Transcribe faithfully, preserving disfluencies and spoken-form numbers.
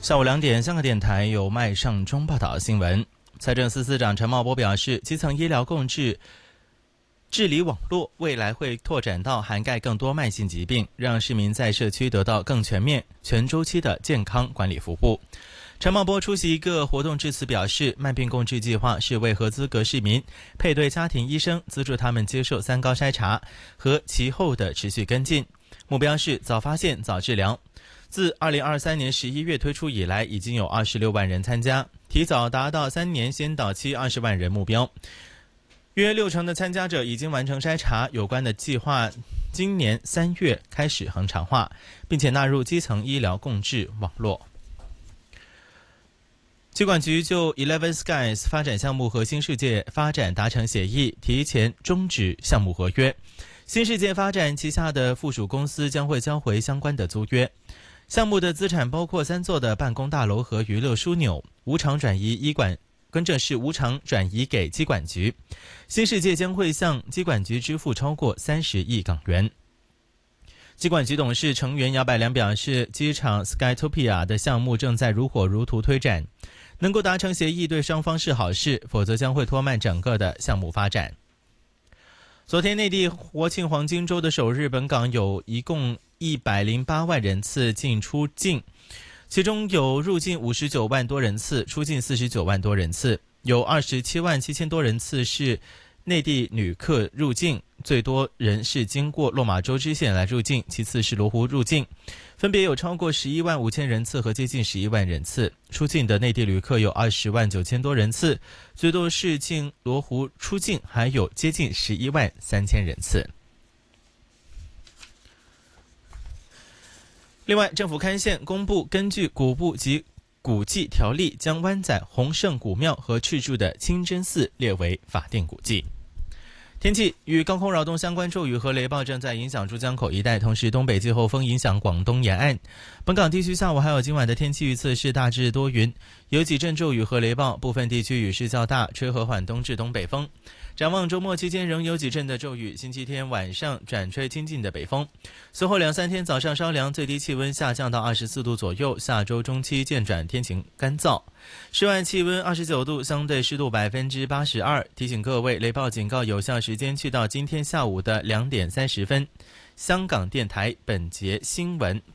下午两点，香港电台由麦尚中报道新闻。财政司司长陈茂波表示，基层医疗共治治理网络未来会拓展到涵盖更多慢性疾病，让市民在社区得到更全面、全周期的健康管理服务。陈茂波出席一个活动致辞表示，慢病共治计划是为合资格市民配对家庭医生，资助他们接受三高筛查和其后的持续跟进，目标是早发现、早治疗。自二零二三年十一月推出以来，已经有二十六万人参加，提早达到三年先导期二十万人目标。约六成的参加者已经完成筛查，有关的计划今年三月开始恒常化，并且纳入基层医疗共治网络。疾管局就 Eleven Skies 发展项目和新世界发展达成协议，提前终止项目合约。新世界发展旗下的附属公司将会交回相关的租约。项目的资产包括三座的办公大楼和娱乐枢纽，无偿转移医管，跟着是无偿转移给疾管局。新世界将会向疾管局支付超过三十亿港元。疾管局董事成员姚百良表示，机场 Skytopia 的项目正在如火如荼推展，能够达成协议对双方是好事，否则将会拖慢整个的项目发展。昨天内地国庆黄金周的首日，本港有一共一百零八万人次进出境，其中有入境五十九万多人次，出境四十九万多人次，有二十七万七千多人次是内地旅客入境，最多人是经过落马洲支线来入境，其次是罗湖入境，分别有超过十一万五千人次和接近十一万人次。出境的内地旅客有二十万九千多人次，最多是经罗湖出境，还有接近十一万三千人次。另外，政府刊宪公布，根据古物及古迹条例，将湾仔洪圣古庙和赤柱的清真寺列为法定古迹。天气，与高空扰动相关骤雨和雷暴正在影响珠江口一带，同时东北季候风影响广东沿岸。本港地区下午还有今晚的天气预测是大致多云，有几阵骤雨和雷暴，部分地区雨势较大，吹和缓东至东北风。展望周末期间仍有几阵的骤雨，星期天晚上转吹清劲的北风，随后两三天早上稍凉，最低气温下降到二十四度左右，下周中期渐转天晴干燥。室外气温二十九度，相对湿度百分之八十二。提醒各位，雷暴警告有效时间去到今天下午的两点三十分。香港电台本节新闻